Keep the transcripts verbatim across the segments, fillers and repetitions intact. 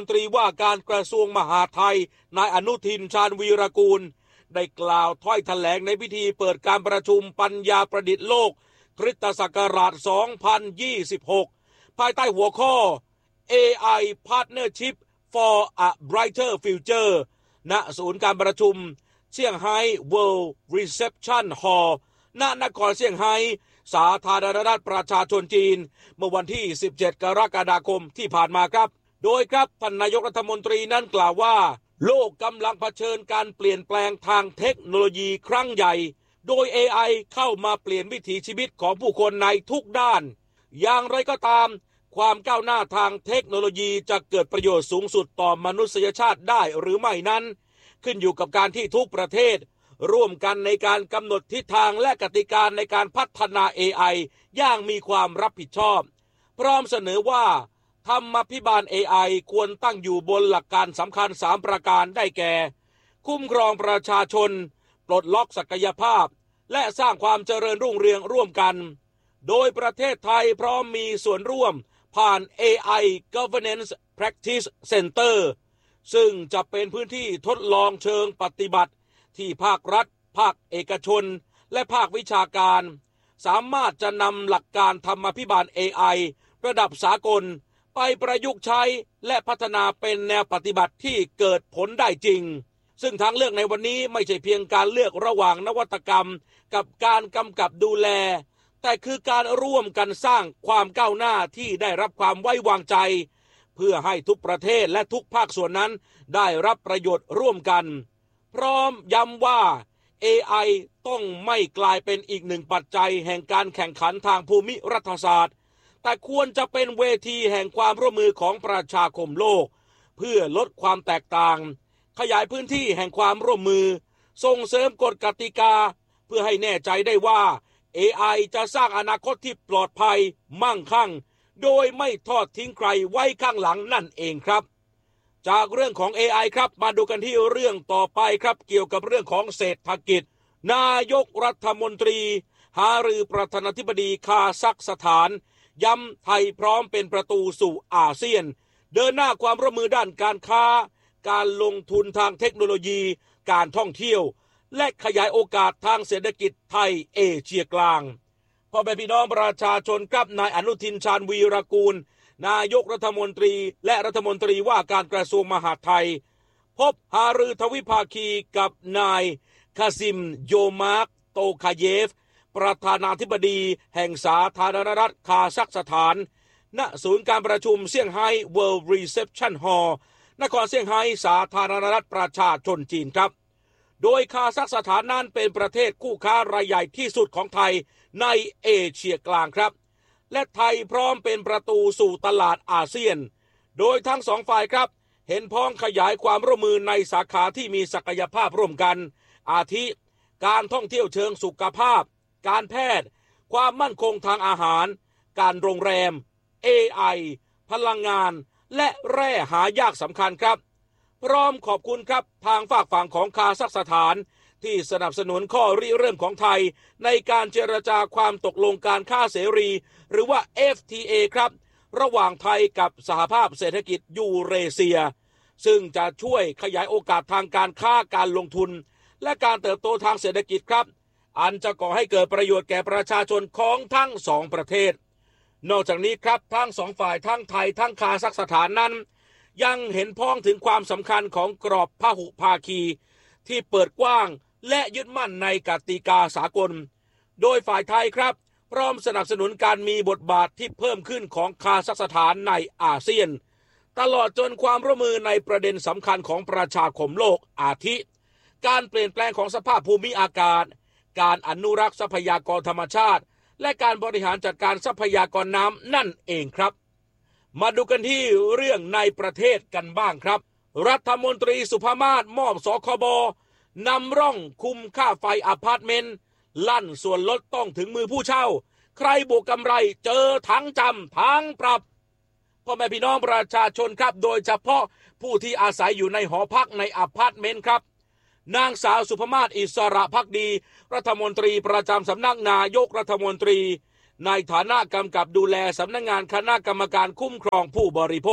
รัฐมนตรีว่าการกระทรวงมหาดไทยนายอนุทินชาญวีรกูลได้กล่าวถ้อยแถลงในพิธีเปิดการประชุมปัญญาประดิษฐ์โลกคริสตศักราช สองพันยี่สิบหก ภายใต้หัวข้อ เอ ไอ Partnership for a Brighter Future ณ ศูนย์การประชุมเซี่ยงไฮ้ World Reception Hall ณ นครเซี่ยงไฮ้สาธารณรัฐประชาชนจีนเมื่อวันที่ สิบเจ็ด กรกฎาคมที่ผ่านมาครับโดยครับท่านนายกรัฐมนตรีนั้นกล่าวว่าโลกกำลังเผชิญการเปลี่ยนแปลงทางเทคโนโลยีครั้งใหญ่โดย เอ ไอ เข้ามาเปลี่ยนวิถีชีวิตของผู้คนในทุกด้านอย่างไรก็ตามความก้าวหน้าทางเทคโนโลยีจะเกิดประโยชน์สูงสุดต่อมนุษยชาติได้หรือไม่นั้นขึ้นอยู่กับการที่ทุกประเทศร่วมกันในการกำหนดทิศทางและกติกาในการพัฒนา เอ ไอ อย่างมีความรับผิดชอบพร้อมเสนอว่าธรรมาภิบาล เอ ไอ ควรตั้งอยู่บนหลักการสำคัญสามประการได้แก่คุ้มครองประชาชนปลดล็อกศักยภาพและสร้างความเจริญรุ่งเรืองร่วมกันโดยประเทศไทยพร้อมมีส่วนร่วมผ่าน เอ ไอ Governance Practice Center ซึ่งจะเป็นพื้นที่ทดลองเชิงปฏิบัติที่ภาครัฐภาคเอกชนและภาควิชาการสามารถจะนำหลักการธรรมาภิบาล เอ ไอ ระดับสากลไปประยุกต์ใช้และพัฒนาเป็นแนวปฏิบัติที่เกิดผลได้จริงซึ่งทางเลือกในวันนี้ไม่ใช่เพียงการเลือกระหว่างนวัตกรรมกับการกำกับดูแลแต่คือการร่วมกันสร้างความก้าวหน้าที่ได้รับความไว้วางใจเพื่อให้ทุกประเทศและทุกภาคส่วนนั้นได้รับประโยชน์ร่วมกันพร้อมย้ำว่า เอ ไอ ต้องไม่กลายเป็นอีกหนึ่งปัจจัยแห่งการแข่งขันทางภูมิรัฐศาสตร์แต่ควรจะเป็นเวทีแห่งความร่วมมือของประชาคมโลกเพื่อลดความแตกต่างขยายพื้นที่แห่งความร่วมมือส่งเสริมกฎกติกาเพื่อให้แน่ใจได้ว่า เอ ไอ จะสร้างอนาคตที่ปลอดภัยมั่งคั่งโดยไม่ทอดทิ้งใครไว้ข้างหลังนั่นเองครับจากเรื่องของ เอ ไอ ครับมาดูกันที่เรื่องต่อไปครับเกี่ยวกับเรื่องของเศรษฐกิจนายกรัฐมนตรีหารือประธานาธิบดีคาซัคสถานย้ำไทยพร้อมเป็นประตูสู่อาเซียนเดินหน้าความร่วมมือด้านการค้าการลงทุนทางเทคโนโลยีการท่องเที่ยวและขยายโอกาสทางเศรษฐกิจไทยเอเชียกลางพ่อแม่พี่น้องประชาชนครับนายอนุทินชาญวีรกูลนายกรัฐมนตรีและรัฐมนตรีว่าการกระทรวงมหาดไทยพบหารือทวิภาคีกับนายคาซิมโยมาร์กโตคาเยฟประธานาธิบดีแห่งสาธารณรัฐคาซัคสถานณศูนย์การประชุมเซี่ยงไฮ้ World Reception Hall นครเซี่ยงไฮ้สาธารณรัฐประชาชนจีนครับโดยคาซัคสถานนั้นเป็นประเทศคู่ค้ารายใหญ่ที่สุดของไทยในเอเชียกลางครับและไทยพร้อมเป็นประตูสู่ตลาดอาเซียนโดยทั้งสองฝ่ายครับเห็นพ้องขยายความร่วมมือในสาขาที่มีศักยภาพร่วมกันอาทิการท่องเที่ยวเชิงสุขภาพการแพทย์ความมั่นคงทางอาหารการโรงแรม เอ ไอ พลังงานและแร่หายากสำคัญครับพร้อมขอบคุณครับทางฝากฝั่งของคาซัคสถานที่สนับสนุนข้อริเริ่มของไทยในการเจรจาความตกลงการค้าเสรีหรือว่า เอฟ ที เอ ครับระหว่างไทยกับสหภาพเศรษฐกิจยูเรเซียซึ่งจะช่วยขยายโอกาสทางการค้าการลงทุนและการเติบโตทางเศรษฐกิจครับอันจะก่อให้เกิดประโยชน์แก่ประชาชนของทั้งสองประเทศนอกจากนี้ครับทั้งสองฝ่ายทั้งไทยทั้งคาซัคสถานนั้นยังเห็นพ้องถึงความสำคัญของกรอบพหุภาคีที่เปิดกว้างและยึดมั่นในกติกาสากลโดยฝ่ายไทยครับพร้อมสนับสนุนการมีบทบาทที่เพิ่มขึ้นของคาซัคสถานในอาเซียนตลอดจนความร่วมมือในประเด็นสำคัญของประชาคมโลกอาทิการเปลี่ยนแปลงของสภาพภูมิอากาศการอนุรักษ์ทรัพยากรธรรมชาติและการบริหารจัดการทรัพยากรน้ำนั่นเองครับมาดูกันที่เรื่องในประเทศกันบ้างครับรัฐมนตรีสุภมาศมอบสคบนำร่องคุมค่าไฟอพาร์ตเมนต์ลั่นส่วนลดต้องถึงมือผู้เช่าใครบวกกำไรเจอทั้งจำทั้งปรับพ่อแม่พี่น้องประชาชนครับโดยเฉพาะผู้ที่อาศัยอยู่ในหอพักในอพาร์ตเมนต์ครับนางสาวสุภมาศอิสระภักดีรัฐมนตรีประจำสำนักนายกรัฐมนตรีในฐานะกำกับดูแลสำนักงานคณะกรรมการคุ้มครองผู้บริโภค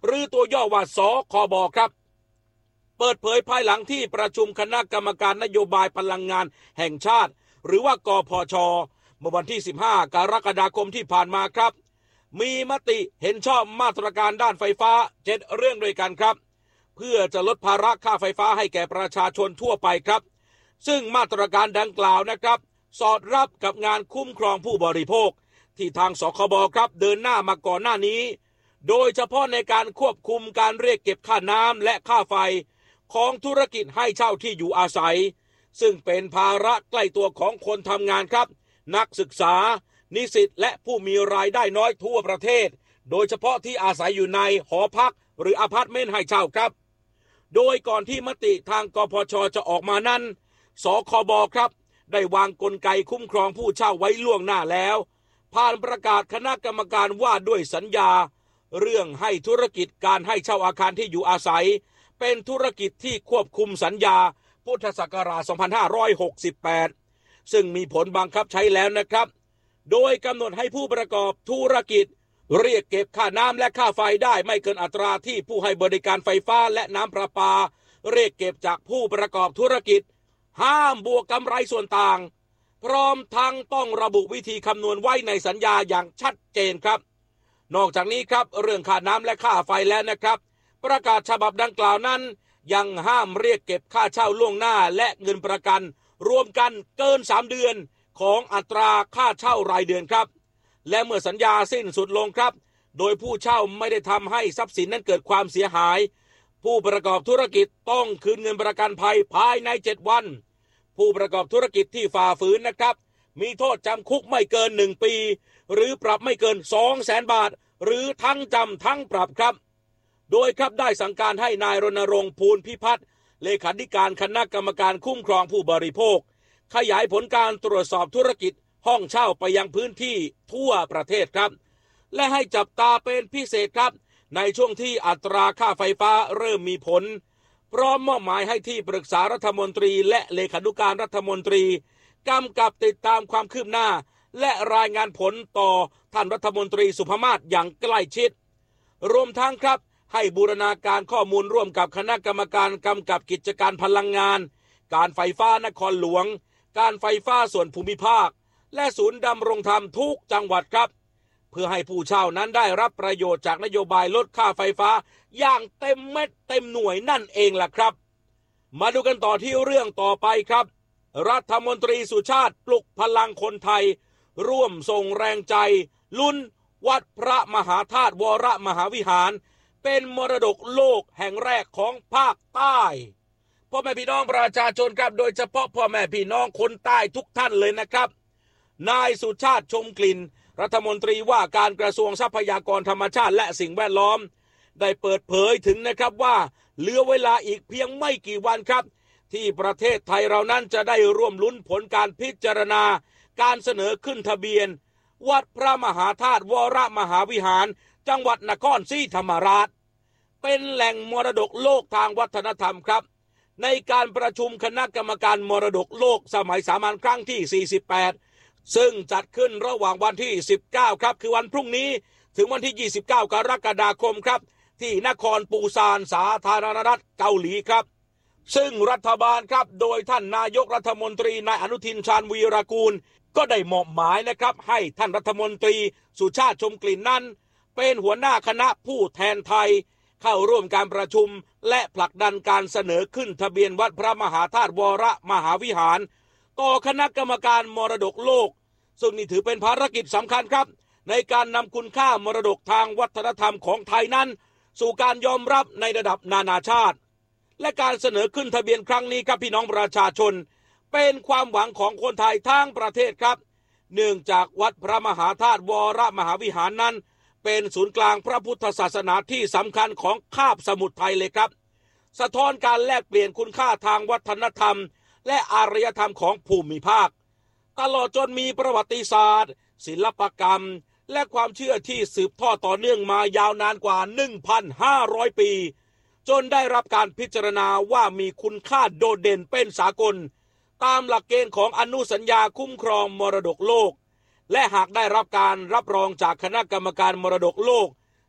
หรือตัวย่อว่าสคบครับเปิดเผยภายหลังที่ประชุมคณะกรรมการนโยบายพลังงานแห่งชาติหรือว่ากพช.เมื่อวันที่สิบห้ากรกฎาคมที่ผ่านมาครับมีมติเห็นชอบมาตรการด้านไฟฟ้าเจ็ดเรื่องด้วยกันครับเพื่อจะลดภาระค่าไฟฟ้าให้แก่ประชาชนทั่วไปครับซึ่งมาตรการดังกล่าวนะครับสอดรับกับงานคุ้มครองผู้บริโภคที่ทางสคบครับเดินหน้ามาก่อนหน้านี้โดยเฉพาะในการควบคุมการเรียกเก็บค่าน้ำและค่าไฟของธุรกิจให้เช่าที่อยู่อาศัยซึ่งเป็นภาระใกล้ตัวของคนทำงานครับนักศึกษานิสิตและผู้มีรายได้น้อยทั่วประเทศโดยเฉพาะที่อาศัยอยู่ในหอพักหรืออพาร์ตเมนต์ให้เช่าครับโดยก่อนที่มติทางกพช.จะออกมานั้นสคบครับได้วางกลไกคุ้มครองผู้เช่าไว้ล่วงหน้าแล้วผ่านประกาศคณะกรรมการว่าด้วยสัญญาเรื่องให้ธุรกิจการให้เช่าอาคารที่อยู่อาศัยเป็นธุรกิจที่ควบคุมสัญญาพุทธศักราช สองพันห้าร้อยหกสิบแปด ซึ่งมีผลบังคับใช้แล้วนะครับโดยกำหนดให้ผู้ประกอบธุรกิจเรียกเก็บค่าน้ำและค่าไฟได้ไม่เกินอัตราที่ผู้ให้บริการไฟฟ้าและน้ำประปาเรียกเก็บจากผู้ประกอบธุรกิจห้ามบวกกำไรส่วนต่างพร้อมทั้งต้องระบุวิธีคำนวณไว้ในสัญญาอย่างชัดเจนครับนอกจากนี้ครับเรื่องค่าน้ำและค่าไฟแล้วนะครับประกาศฉบับดังกล่าวนั้นยังห้ามเรียกเก็บค่าเช่าล่วงหน้าและเงินประกันรวมกันเกินสามเดือนของอัตราค่าเช่ารายเดือนครับและเมื่อสัญญาสิ้นสุดลงครับโดยผู้เช่าไม่ได้ทำให้ทรัพย์สินนั้นเกิดความเสียหายผู้ประกอบธุรกิจต้องคืนเงินประกันภัยภายในเจ็ดวันผู้ประกอบธุรกิจที่ฝ่าฝืนนะครับมีโทษจำคุกไม่เกินหนึ่งปีหรือปรับไม่เกิน สองแสน บาทหรือทั้งจำทั้งปรับครับโดยครับได้สั่งการให้นายรณรงค์ภูลพิพัฒน์เลขาธิการคณะกรรมการคุ้มครองผู้บริโภคขยายผลการตรวจสอบธุรกิจห้องเช่าไปยังพื้นที่ทั่วประเทศครับและให้จับตาเป็นพิเศษครับในช่วงที่อัตราค่าไฟฟ้าเริ่มมีผลพร้อมมอบหมายให้ที่ปรึกษารัฐมนตรีและเลขานุการรัฐมนตรีกำกับติดตามความคืบหน้าและรายงานผลต่อท่านรัฐมนตรีสุภมาศอย่างใกล้ชิดรวมทั้งครับให้บูรณาการข้อมูลร่วมกับคณะกรรมการกำกับกิจการพลังงานการไฟฟ้านครหลวงการไฟฟ้าส่วนภูมิภาคและศูนย์ดำรงธรรมทุกจังหวัดครับเพื่อให้ผู้เช่านั้นได้รับประโยชน์จากนโยบายลดค่าไฟฟ้าอย่างเต็มเม็ดเต็มหน่วยนั่นเองล่ะครับมาดูกันต่อที่เรื่องต่อไปครับรัฐมนตรีสุชาติปลุกพลังคนไทยร่วมส่งแรงใจลุ้นวัดพระมหาธาตุวรมหาวิหารเป็นมรดกโลกแห่งแรกของภาคใต้พ่อแม่พี่น้องประชาชนครับโดยเฉพาะพ่อแม่พี่น้องคนใต้ทุกท่านเลยนะครับนายสุชาติชมกลิ่นรัฐมนตรีว่าการกระทรวงทรัพยากรธรรมชาติและสิ่งแวดล้อมได้เปิดเผยถึงนะครับว่าเหลือเวลาอีกเพียงไม่กี่วันครับที่ประเทศไทยเรานั้นจะได้ร่วมลุ้นผลการพิจารณาการเสนอขึ้นทะเบียนวัดพระมหาธาตุวรมหาวิหารจังหวัดนครศรีธรรมราชเป็นแหล่งมรดกโลกทางวัฒนธรรมครับในการประชุมคณะกรรมการมรดกโลกสมัยสามัญครั้งที่สี่สิบแปดซึ่งจัดขึ้นระหว่างวันที่สิบเก้าครับคือวันพรุ่งนี้ถึงวันที่ยี่สิบเก้ากรกฎาคมครับที่นครปูซานสาธารณรัฐเกาหลีครับซึ่งรัฐบาลครับโดยท่านนายกรัฐมนตรีนายอนุทินชาญวีรกูลก็ได้มอบหมายนะครับให้ท่านรัฐมนตรีสุชาติชมกลิ่นนั้นเป็นหัวหน้าคณะผู้แทนไทยเข้าร่วมการประชุมและผลักดันการเสนอขึ้นทะเบียนวัดพระมหาธาตุวรมหาวิหารต่อคณะกรรมการมรดกโลกซึ่งนี่ถือเป็นภารกิจสำคัญครับในการนำคุณค่ามรดกทางวัฒนธรรมของไทยนั้นสู่การยอมรับในระดับนานาชาติและการเสนอขึ้นทะเบียนครั้งนี้ครับพี่น้องประชาชนเป็นความหวังของคนไทยทั้งประเทศครับเนื่องจากวัดพระมหาธาตุวรมหาวิหารนั้นเป็นศูนย์กลางพระพุทธศาสนาที่สำคัญของคาบสมุทรไทยเลยครับสะท้อนการแลกเปลี่ยนคุณค่าทางวัฒนธรรมและอารยธรรมของภูมิภาคตลอดจนมีประวัติศาสตร์ศิลปกรรมและความเชื่อที่สืบทอดต่อเนื่องมายาวนานกว่า หนึ่งพันห้าร้อย ปีจนได้รับการพิจารณาว่ามีคุณค่าโดดเด่นเป็นสากลตามหลักเกณฑ์ของอนุสัญญาคุ้มครองมรดกโลกและหากได้รับการรับรองจากคณะกรรมการมรดกโลก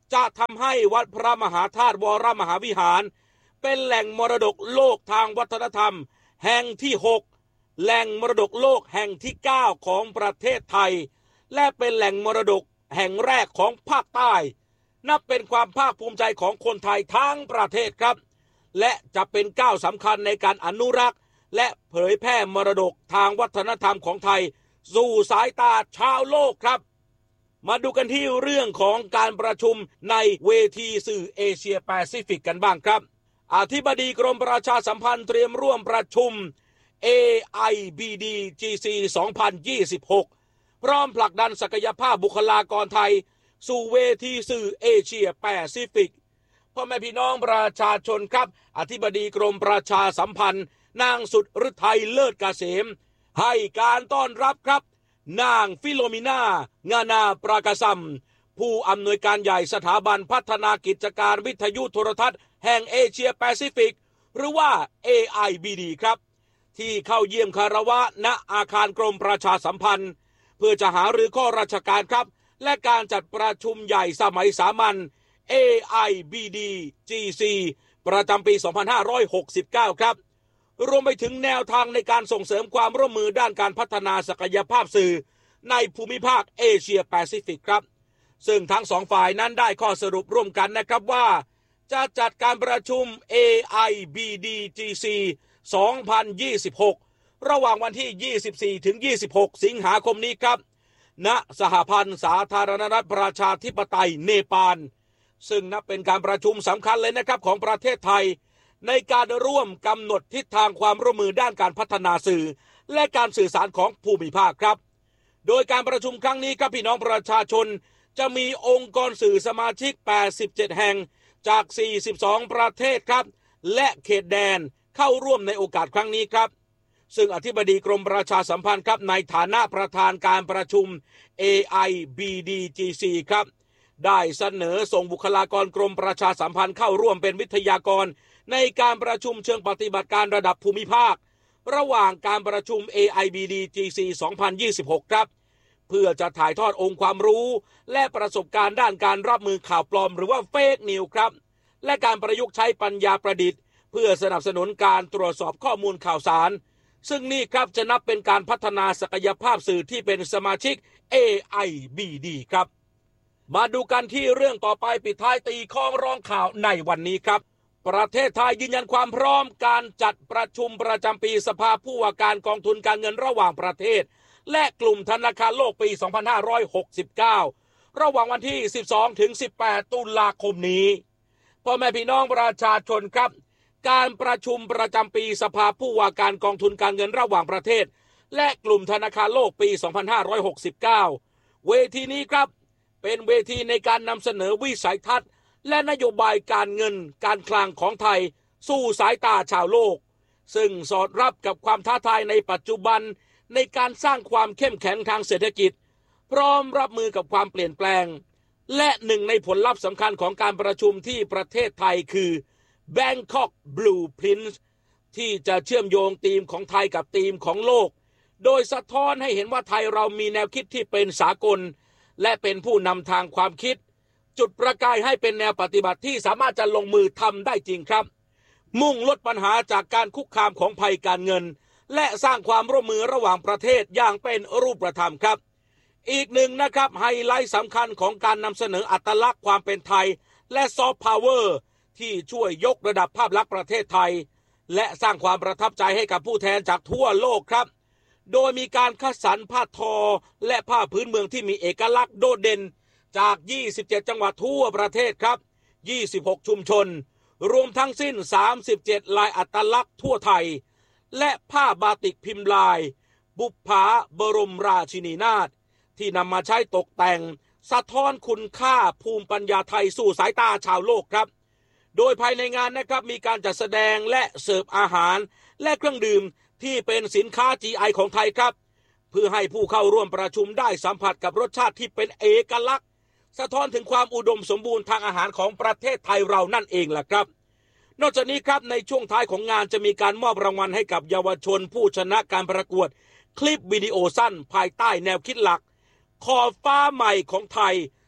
จะทำให้วัดพระมหาธาตุวรมหาวิหารเป็นแหล่งมรดกโลกทางวัฒนธรรมแห่งที่หกแหล่งมรดกโลกแห่งที่เก้าของประเทศไทยและเป็นแหล่งมรดกแห่งแรกของภาคใต้นับเป็นความภาคภูมิใจของคนไทยทั้งประเทศครับและจะเป็นก้าวสำคัญในการอนุรักษ์และเผยแพร่มรดกทางวัฒนธรรมของไทยสู่สายตาชาวโลกครับมาดูกันที่เรื่องของการประชุมในเวทีสื่อเอเชียแปซิฟิกกันบ้างครับอธิบดีกรมประชาสัมพันธ์เตรียมร่วมประชุม เอ ไอ บี ดี จี ซี สองพันยี่สิบหก พร้อมผลักดันศักยภาพบุคลากรไทยสู่เวทีสื่อเอเชียแปซิฟิกพ่อแม่พี่น้องประชาชนครับอธิบดีกรมประชาสัมพันธ์นางสุดฤทัยเลิศเกษมให้การต้อนรับครับนางฟิโลมิน่างานาปรากซัมผู้อำนวยการใหญ่สถาบันพัฒนากิจการวิทยุโทรทัศน์แห่งเอเชียแปซิฟิกหรือว่า เอ ไอ บี ดี ครับที่เข้าเยี่ยมคารวะณอาคารกรมประชาสัมพันธ์เพื่อจะหารือข้อราชการครับและการจัดประชุมใหญ่สมัยสามัญ เอ ไอ บี ดี จี ซี ประจำปี สองพันห้าร้อยหกสิบเก้า ครับรวมไปถึงแนวทางในการส่งเสริมความร่วมมือด้านการพัฒนาศักยภาพสื่อในภูมิภาคเอเชียแปซิฟิกครับซึ่งทั้งสองฝ่ายนั้นได้ข้อสรุปร่วมกันนะครับว่าจะจัดการประชุม เอ ไอ บี ดี จี ซี สองพันยี่สิบหก ระหว่างวันที่ ยี่สิบสี่ถึงยี่สิบหก สิงหาคมนี้ครับณสหพันธ์สาธารณรัฐประชาธิปไตยเนปาลซึ่งนับเป็นการประชุมสำคัญเลยนะครับของประเทศไทยในการร่วมกำหนดทิศทางความร่วมมือด้านการพัฒนาสื่อและการสื่อสารของภูมิภาคครับโดยการประชุมครั้งนี้ครับพี่น้องประชาชนจะมีองค์กรสื่อสมาชิกแปดสิบเจ็ดแห่งจากสี่สิบสองประเทศครับและเขตแดนเข้าร่วมในโอกาสครั้งนี้ครับซึ่งอธิบดีกรมประชาสัมพันธ์ครับในฐานะประธานการประชุม เอ ไอ บี ดี จี ซี ครับได้เสนอส่งบุคลากรกรมประชาสัมพันธ์เข้าร่วมเป็นวิทยากรในการประชุมเชิงปฏิบัติการระดับภูมิภาคระหว่างการประชุม เอ ไอ บี ดี จี ซี สองพันยี่สิบหก ครับเพื่อจะถ่ายทอดองค์ความรู้และประสบการณ์ด้านการรับมือข่าวปลอมหรือว่าเฟกนิวส์ครับและการประยุกต์ใช้ปัญญาประดิษฐ์เพื่อสนับสนุนการตรวจสอบข้อมูลข่าวสารซึ่งนี่ครับจะนับเป็นการพัฒนาศักยภาพสื่อที่เป็นสมาชิก เอ ไอ บี ดี ครับมาดูกันที่เรื่องต่อไปปิดท้ายตีข้องร้องข่าวในวันนี้ครับประเทศไทยยืนยันความพร้อมการจัดประชุมประจำปีสภาผู้ว่าการกองทุนการเงินระหว่างประเทศและกลุ่มธนาคารโลกปี สองพันห้าร้อยหกสิบเก้า ระหว่างวันที่ สิบสองถึงสิบแปด ตุลาคมนี้พ่อแม่พี่น้องประชาชนครับการประชุมประจำปีสภาผู้ว่าการกองทุนการเงินระหว่างประเทศและกลุ่มธนาคารโลกปี สองพันห้าร้อยหกสิบเก้า เวทีนี้ครับเป็นเวทีในการนำเสนอวิสัยทัศน์และนโยบายการเงินการคลังของไทยสู่สายตาชาวโลกซึ่งสอดรับกับความท้าทายในปัจจุบันในการสร้างความเข้มแข็งทางเศรษฐกิจพร้อมรับมือกับความเปลี่ยนแปลงและหนึ่งในผลลัพธ์สำคัญของการประชุมที่ประเทศไทยคือ Bangkok Blueprint ที่จะเชื่อมโยงธีมของไทยกับธีมของโลกโดยสะท้อนให้เห็นว่าไทยเรามีแนวคิดที่เป็นสากลและเป็นผู้นำทางความคิดจุดประกายให้เป็นแนวปฏิบัติที่สามารถจะลงมือทำได้จริงครับมุ่งลดปัญหาจากการคุกคามของภัยการเงินและสร้างความร่วมมือระหว่างประเทศอย่างเป็นรูปธรรมครับอีกหนึ่งนะครับไฮไลท์สำคัญของการนำเสนออัตลักษณ์ความเป็นไทยและซอฟต์พาวเวอร์ที่ช่วยยกระดับภาพลักษณ์ประเทศไทยและสร้างความประทับใจให้กับผู้แทนจากทั่วโลกครับโดยมีการคัดสรรผ้าทอและผ้าพื้นเมืองที่มีเอกลักษณ์โดดเด่นจากยี่สิบเจ็ดจังหวัดทั่วประเทศครับยี่สิบหกชุมชนรวมทั้งสิ้นสามสิบเจ็ดลายอัตลักษณ์ทั่วไทยและผ้าบาติกพิมพ์ลายบุปผาบรมราชินีนาถที่นำมาใช้ตกแต่งสะท้อนคุณค่าภูมิปัญญาไทยสู่สายตาชาวโลกครับโดยภายในงานนะครับมีการจัดแสดงและเสิร์ฟอาหารและเครื่องดื่มที่เป็นสินค้า จี ไอ ของไทยครับเพื่อให้ผู้เข้าร่วมประชุมได้สัมผัสกับรสชาติที่เป็นเอกลักษณ์สะท้อนถึงความอุดมสมบูรณ์ทางอาหารของประเทศไทยเรานั่นเองล่ะครับนอกจากนี้ครับในช่วงท้ายของงานจะมีการมอบรางวัลให้กับเยาวชนผู้ชนะการประกวดคลิปวิดีโอสั้นภายใต้แนวคิดหลักขอบฟ้าใหม่ของไทย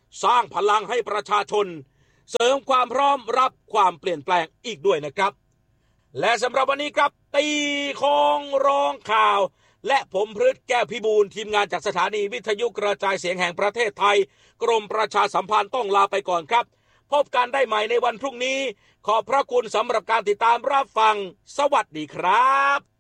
สร้างพลังให้ประชาชนเสริมความพร้อมรับความเปลี่ยนแปลงอีกด้วยนะครับและสำหรับวันนี้ครับตีของร้องข่าวและผมพฤทธิ์แก้วพิบูลทีมงานจากสถานีวิทยุกระจายเสียงแห่งประเทศไทยกรมประชาสัมพันธ์ต้องลาไปก่อนครับพบกันได้ใหม่ในวันพรุ่งนี้ขอบพระคุณสำหรับการติดตามรับฟังสวัสดีครับ